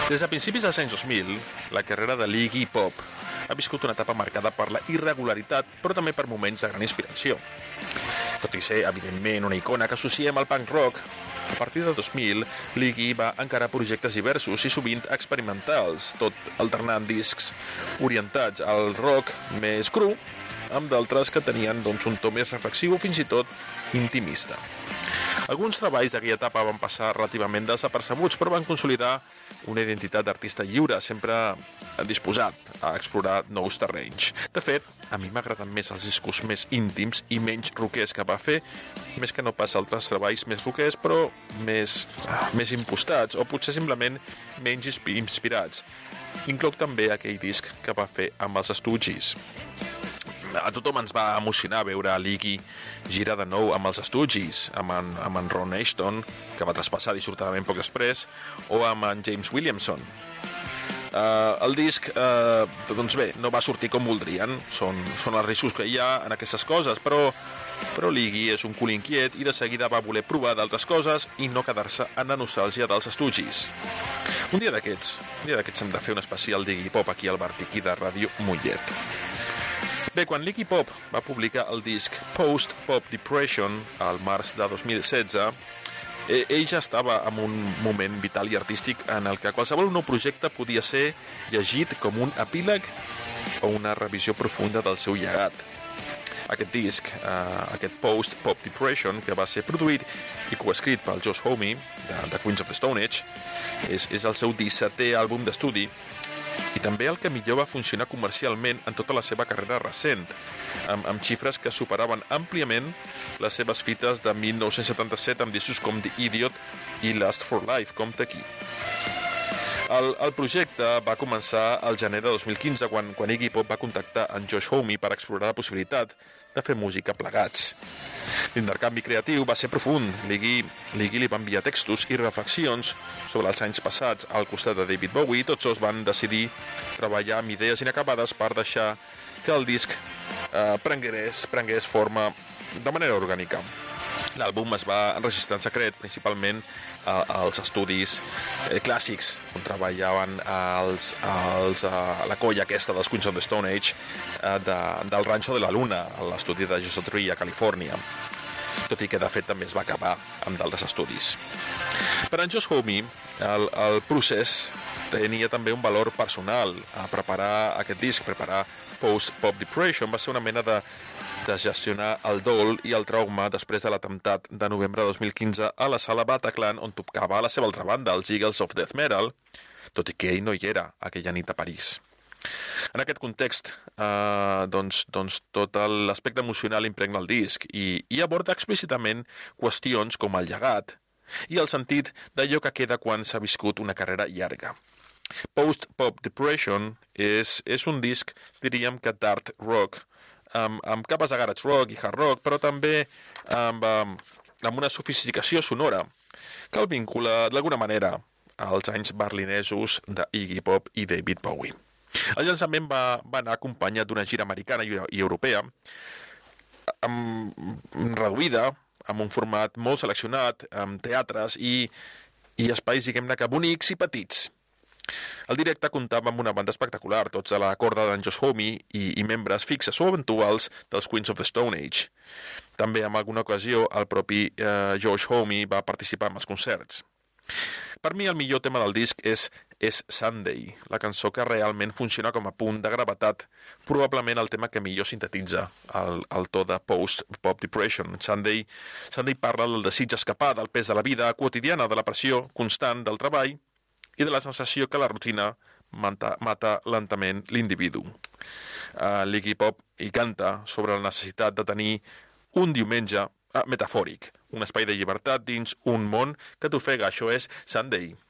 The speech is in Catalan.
Des de principis dels anys 2000, la carrera de l'Iggy Pop ha viscut una etapa marcada per la irregularitat, però també per moments de gran inspiració. Tot i ser, evidentment, una icona que associem al punk rock, a partir de 2000, l'Iggy va encarar projectes diversos i sovint experimentals, tot alternant discs orientats al rock més cru, amb d'altres que tenien un to més reflexiu o fins i tot intimista. Alguns treballs d'aquella etapa van passar relativament desapercebuts, però van consolidar una identitat d'artista lliure, sempre disposat a explorar nous terrenys. De fet, a mi m'agraden més els discos més íntims i menys rockers que va fer, més que no pas altres treballs més rockers, però més impostats, o potser simplement menys inspirats. Incloc també aquell disc que va fer amb els Stooges. A tothom ens va emocionar veure l'Iggy girar de nou amb els Stooges, amb en Ron Asheton, que va traspassar dissortadament poc després, o amb en James Williamson. El disc, doncs bé, no va sortir com voldrien, són els riscos que hi ha en aquestes coses, però l'Iggy és un cul inquiet i de seguida va voler provar d'altres coses i no quedar-se en la nostàlgia dels Stooges. Un dia d'aquests hem de fer un especial d'Iggy Pop aquí al Bartiquí de Ràdio Mollet. Bé, quan l'Iggy Pop va publicar el disc Post-Pop Depression al març de 2016, ell ja estava en un moment vital i artístic en el que qualsevol nou projecte podia ser llegit com un epíleg o una revisió profunda del seu llegat. Aquest disc, aquest Post-Pop Depression, que va ser produït i coescrit pel Josh Homme, de Queens of the Stone Age, és el seu 17è àlbum d'estudi, i també el que millor va funcionar comercialment en tota la seva carrera recent, amb xifres que superaven àmpliament les seves fites de 1977 amb discos com The Idiot i Last for Life, compte aquí. El projecte va començar al gener de 2015, quan Iggy Pop va contactar en Josh Homme per explorar la possibilitat de fer música plegats. L'intercanvi creatiu va ser profund. L'Iggy li va enviar textos i reflexions sobre els anys passats al costat de David Bowie, i tots dos van decidir treballar amb idees inacabades per deixar que el disc prengués forma de manera orgànica. L'àlbum es va enregistrar en secret, principalment als estudis clàssics, on treballaven la colla aquesta dels Queens of the Stone Age del Rancho de la Luna, a l'estudi de Joshua Tree a Califòrnia, tot i que de fet també es va acabar amb d'altres estudis. Per en Josh Homme, el procés tenia també un valor personal. A preparar aquest disc, preparar Post-Pop Depression, va ser una mena de gestionar el dol i el trauma després de l'atemptat de novembre de 2015 a la sala Bataclan, on tocava a la seva altra banda, els Eagles of Death Metal, tot i que ell no hi era aquella nit a París. En aquest context, tot l'aspecte emocional impregna el disc i aborda explícitament qüestions com el llegat i el sentit d'allò que queda quan s'ha viscut una carrera llarga. Post-Pop Depression és un disc, diríem que d'art rock, amb capes de garage rock i hard rock, però també amb una sofisticació sonora que el vincula d'alguna manera als anys berlinesos d'Iggy Pop i David Bowie. El llançament va anar acompanyat d'una gira americana i europea reduïda, amb un format molt seleccionat, amb teatres i espais, diguem-ne, que bonics i petits. El directe comptava amb una banda espectacular, tots a la corda d'en Josh Homme i membres fixes o eventuals dels Queens of the Stone Age. També en alguna ocasió el propi Josh Homme va participar en els concerts. Per mi el millor tema del disc és Sunday, la cançó que realment funciona com a punt de gravetat, probablement el tema que millor sintetitza el to de Post-Pop Depression. Sunday parla del desig d'escapar del pes de la vida quotidiana, de la pressió constant del treball i de la sensació que la rutina mata lentament l'individu. L'Iggy Pop hi canta sobre la necessitat de tenir un diumenge metafòric, un espai de llibertat dins un món que t'ofega. Això és Sunday.